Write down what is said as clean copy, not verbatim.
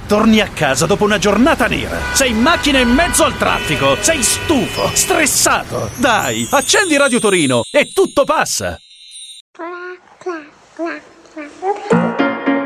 Torni a casa dopo una giornata nera. Sei in macchina in mezzo al traffico. Sei stufo, stressato. Dai, accendi Radio Torino e tutto passa.